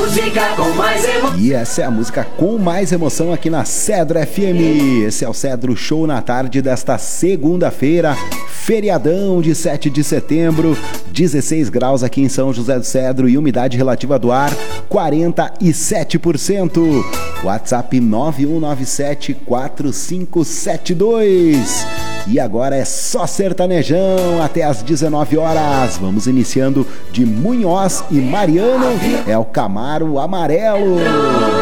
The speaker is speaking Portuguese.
música com mais emoção. E essa é a música com mais emoção aqui na Cedro FM. Esse é o Cedro Show na tarde desta segunda-feira, feriadão de 7 de setembro, 16 graus aqui em São José do Cedro e umidade relativa do ar 47%. WhatsApp 91974572. E agora é só sertanejão até às 19 horas. Vamos iniciando de Munhoz e Mariano, é o Camaro Amarelo.